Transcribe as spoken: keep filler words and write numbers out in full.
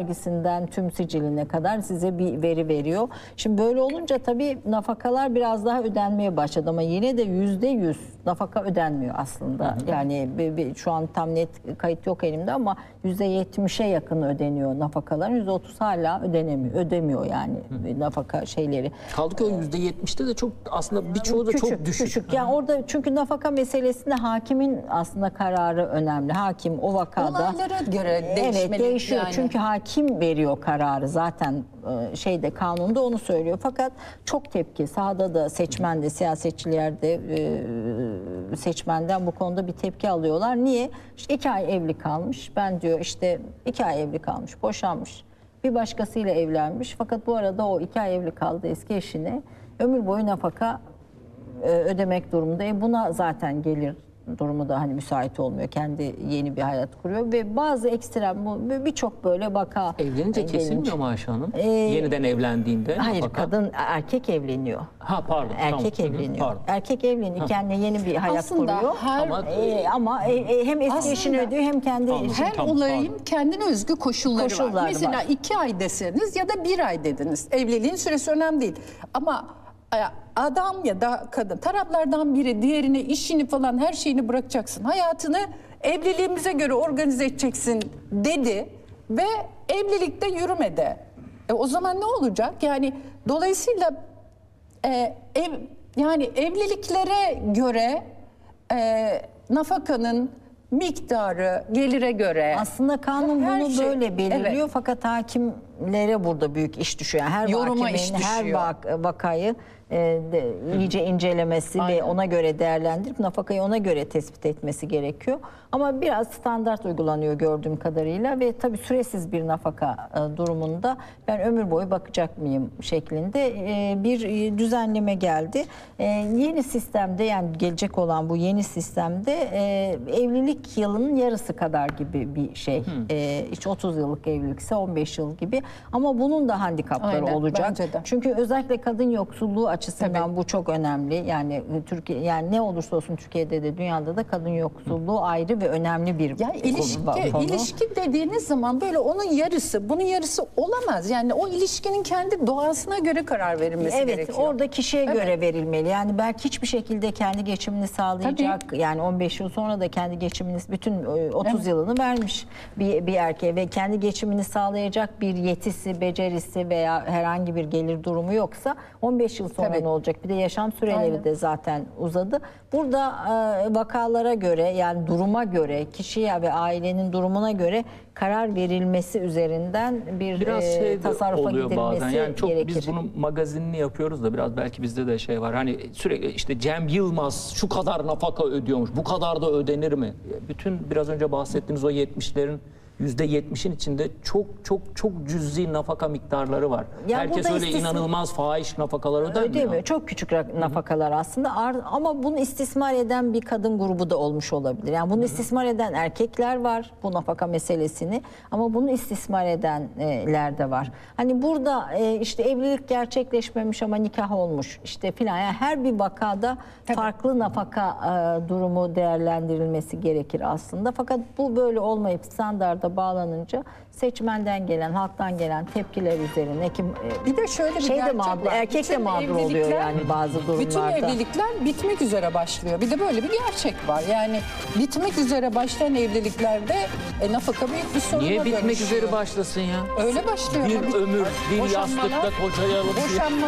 vergisinden tüm siciline kadar size bir veri veriyor. Şimdi böyle olunca tabii nafakalar biraz daha ödenmeye başladı ama yine de yüzde yüz nafaka ödenmiyor aslında. Hı hı. Yani bir, bir, şu an tam net kayıt yok elimde ama yüzde yetmişe yakın ödeniyor nafakalar. yüzde otuz hala ödenemiyor. Ödemiyor yani hı. nafaka şeyleri. Kaldı ki o yüzde yetmişte de çok aslında birçoğu da küçük, çok düşük. Küçük. Yani orada çünkü nafaka meselesinde hakimin aslında kararı önemli. Hakim o vakada olaylara göre değişmeli. Evet değişiyor. Yani. Çünkü hakim veriyor kararı zaten şeyde kanunda onu söylüyor. Fakat çok tepki sahada da seçmende, siyasetçiler de seçmenden bu konuda bir tepki alıyorlar. Niye? İşte iki ay evli kalmış. Ben diyor işte iki ay evli kalmış, boşanmış. Bir başkasıyla evlenmiş. Fakat bu arada o iki ay evli kaldı eski eşine. Ömür boyu nafaka ödemek durumunda. E buna zaten gelir durumu da hani müsait olmuyor. Kendi yeni bir hayat kuruyor ve bazı ekstrem birçok böyle vaka evlenince kesilmiyor mu Ayşe Hanım? Ee, Yeniden evlendiğinde. Hayır, nafaka. Kadın erkek evleniyor. Ha pardon. Erkek tamam. evleniyor. Pardon. Erkek evleniyor. Kendine yeni bir hayat aslında kuruyor. Her, ama e, ama e, hem eski aslında eşini ödüyor hem kendi Anladım. her Tamam, olayın pardon. kendine özgü koşulları, Koşulları var. Mesela var. iki ay deseniz ya da bir ay dediniz. Evliliğin süresi önemli değil. Ama adam ya da kadın taraflardan biri diğerine işini falan her şeyini bırakacaksın. Hayatını evliliğimize göre organize edeceksin dedi ve evlilikte yürümedi. E, o zaman ne olacak? Yani dolayısıyla e, ev yani evliliklere göre e, nafakanın miktarı gelire göre aslında kanun her bunu şey, böyle belirliyor evet. Fakat hakimlere burada büyük iş düşüyor. Yani her Yoruma hakimin iş her düşüyor. vak vakayı e, de, iyice incelemesi Aynen. ve ona göre değerlendirip nafakayı ona göre tespit etmesi gerekiyor. Ama biraz standart uygulanıyor gördüğüm kadarıyla ve tabii süresiz bir nafaka e, durumunda ben ömür boyu bakacak mıyım şeklinde e, bir e, düzenleme geldi. E, yeni sistemde yani gelecek olan bu yeni sistemde e, evlilik yılının yarısı kadar gibi bir şey. Hmm. E, işte otuz yıllık evlilikse on beş yıl gibi. Ama bunun da handikapları Aynen, olacak. bence de. Çünkü özellikle kadın yoksulluğu açısından Tabii. bu çok önemli. Yani Türkiye yani ne olursa olsun Türkiye'de de dünyada da kadın yoksulluğu ayrı ve önemli bir ya ilişki konu. ilişki dediğiniz zaman böyle onun yarısı, bunun yarısı olamaz. Yani o ilişkinin kendi doğasına göre karar verilmesi evet, gerekiyor. Evet, orada kişiye evet. göre verilmeli. Yani belki hiçbir şekilde kendi geçimini sağlayacak. Tabii. Yani on beş yıl sonra da kendi geçimini bütün otuz evet. yılını vermiş bir bir erkeğe ve kendi geçimini sağlayacak bir yetisi, becerisi veya herhangi bir gelir durumu yoksa on beş yıl sonra Tabii. ne olacak? Bir de yaşam süreleri Aynen. de zaten uzadı. Burada e, vakalara göre yani duruma göre, kişiye ve ailenin durumuna göre karar verilmesi üzerinden bir biraz e, şey tasarrufa oluyor gidilmesi bazen. Yani çok gerekir. biz bunun magazinini yapıyoruz da biraz belki bizde de şey var. Hani sürekli işte Cem Yılmaz şu kadar nafaka ödüyormuş. Bu kadar da ödenir mi? Bütün biraz önce bahsettiğimiz o yetmişlerin yüzde yetmişin içinde çok çok çok cüzi nafaka miktarları var. Ya herkes burada öyle istisna- inanılmaz fahiş nafakalar ödemiyor. Ödemiyor. Çok küçük nafakalar aslında. Ama bunu istismar eden bir kadın grubu da olmuş olabilir. Yani bunu istismar eden erkekler var bu nafaka meselesini. Ama bunu istismar edenler de var. Hani burada işte evlilik gerçekleşmemiş ama nikah olmuş işte filan. Yani her bir vakada Tabii. farklı nafaka durumu değerlendirilmesi gerekir aslında. Fakat bu böyle olmayıp standarda bağlanınca seçmenden gelen, halktan gelen tepkiler üzerine kim bir de şöyle bir şey de gerçek mağdur, var. erkek de Bütün mağdur oluyor evlilikler- yani bazı durumlarda. Bütün evlilikler bitmek üzere başlıyor. Bir de böyle bir gerçek var. Yani bitmek üzere başlayan evliliklerde e, nafaka büyük bir soruna Niye bitmek dönüşüyor. üzere başlasın ya? Öyle başlıyor. Bir Tabii. ömür, bir Boşanmalar- yastıkta kocayalıp Boşanma